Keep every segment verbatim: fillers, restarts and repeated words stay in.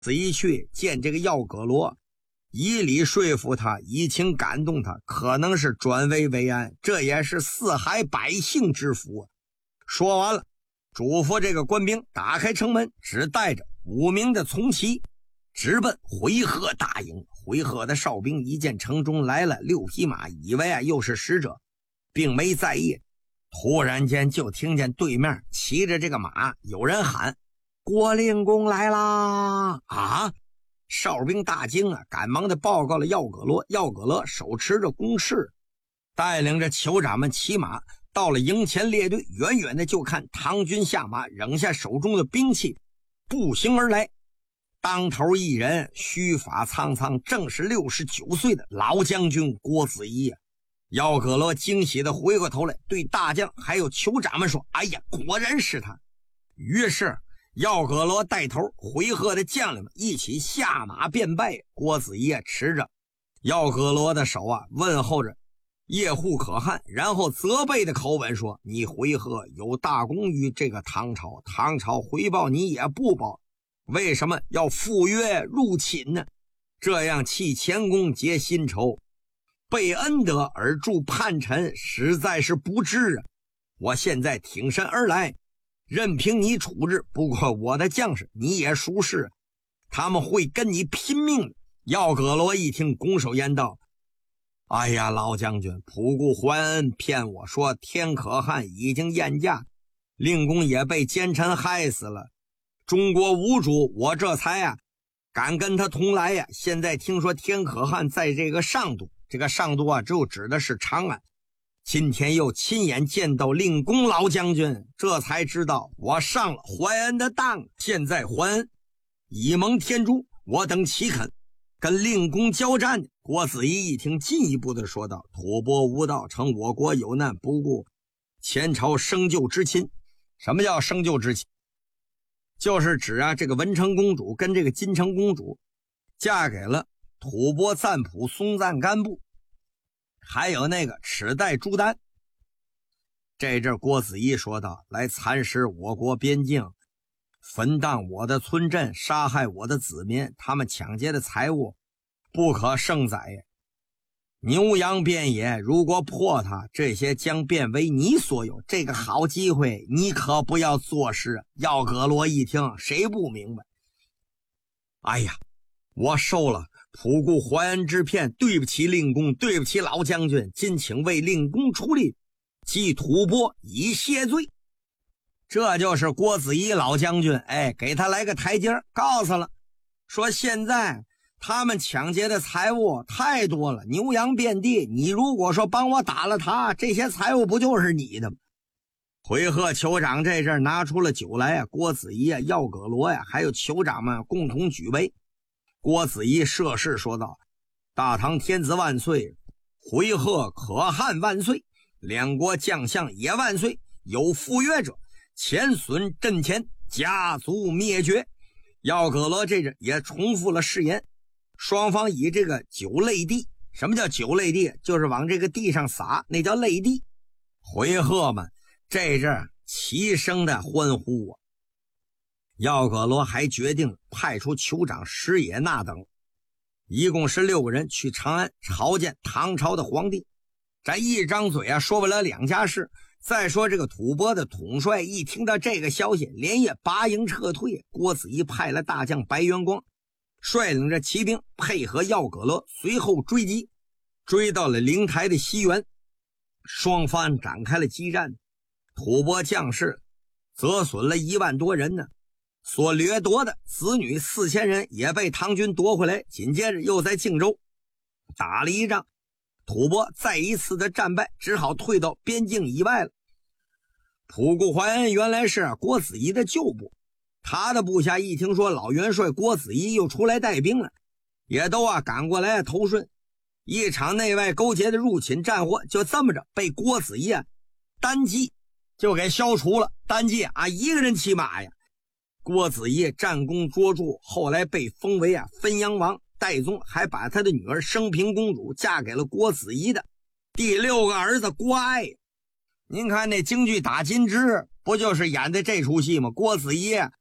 子怡去见这个耀葛罗，以理说服他，以情感动他，可能是转危为安，这也是四海百姓之福。说完了，嘱咐这个官兵打开城门，只带着五名的从骑直奔回纥大营。回纥的哨兵一见城中来了六匹马，以为啊又是使者，并没在意。突然间就听见对面骑着这个马有人喊：郭令公来啦！啊！哨兵大惊啊，赶忙的报告了耀葛罗。耀葛罗手持着弓矢，带领着酋长们骑马到了营前列队，远远的就看唐军下马，扔下手中的兵器，步行而来。当头一人须发苍苍，正是六十九岁的老将军郭子仪。耀葛罗惊喜的回过头来，对大将还有酋长们说：哎呀，果然是他！于是耀葛罗带头，回纥的将领们一起下马便拜。郭子仪持着耀葛罗的手啊，问候着叶护可汗，然后责备的口吻说：你回纥有大功于这个唐朝，唐朝回报你也不报，为什么要赴约入侵呢？这样弃前功结新仇，被恩德而助叛臣，实在是不智啊！我现在挺身而来，任凭你处置，不过我的将士你也熟识，他们会跟你拼命的。耀葛罗一听，拱手言道：哎呀，老将军，仆固还恩，骗我说天可汗已经宴驾，令公也被奸臣害死了，中国无主，我这才啊敢跟他同来呀。现在听说天可汗在这个上都，这个上都啊就指的是长安，今天又亲眼见到令公老将军，这才知道我上了还恩的当。现在还恩以蒙天诛，我等岂肯跟令公交战？郭子仪一听，进一步的说道：吐蕃无道，称我国有难，不顾前朝生救之亲。什么叫生救之亲？就是指啊这个文成公主跟这个金城公主嫁给了吐蕃赞普松赞干布，还有那个齿代朱丹。这阵郭子仪说道：来蚕食我国边境，焚荡我的村镇，杀害我的子民，他们抢劫的财物不可胜载，牛羊遍野，如果破它，这些将变为你所有，这个好机会你可不要坐视。耀葛罗一听，谁不明白？哎呀，我受了仆固还恩之骗，对不起令公，对不起老将军，今请为令公出力，击吐蕃以谢罪。这就是郭子仪老将军，哎，给他来个台阶，告诉了，说现在他们抢劫的财物太多了，牛羊遍地，你如果说帮我打了他，这些财物不就是你的吗？回纥酋长这阵拿出了酒来啊，郭子仪啊、耀葛罗呀、啊，还有酋长们共同举杯。郭子仪设誓说道：大唐天子万岁，回纥可汗万岁，两国将相也万岁，有赴约者前损阵前，家族灭绝。耀葛罗这阵也重复了誓言，双方以这个酒泪地。什么叫酒泪地？就是往这个地上撒，那叫泪地。回纥们这阵齐声的欢呼啊！耀葛罗还决定派出酋长石野那等，一共是六个人去长安朝见唐朝的皇帝。这一张嘴啊，说不了两家事。再说这个吐蕃的统帅一听到这个消息，连夜拔营撤退。郭子仪派了大将白元光，率领着骑兵配合耀葛罗，随后追击，追到了灵台的西园。双方展开了激战，吐蕃将士折损了一万多人呢，所掠夺的子女四千人也被唐军夺回来。紧接着又在荆州打了一仗，吐蕃再一次的战败，只好退到边境以外了。仆固怀恩原来是郭子仪的旧部，他的部下一听说老元帅郭子仪又出来带兵了，也都啊赶过来投顺。一场内外勾结的入侵战祸就这么着被郭子仪啊单骑就给消除了。单骑啊一个人骑马呀。郭子仪战功卓著，后来被封为啊汾阳王。代宗还把他的女儿升平公主嫁给了郭子仪的第六个儿子郭爱。您看那京剧打金枝不就是演的这出戏吗？郭子仪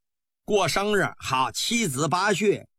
过生日，好，七子八婿。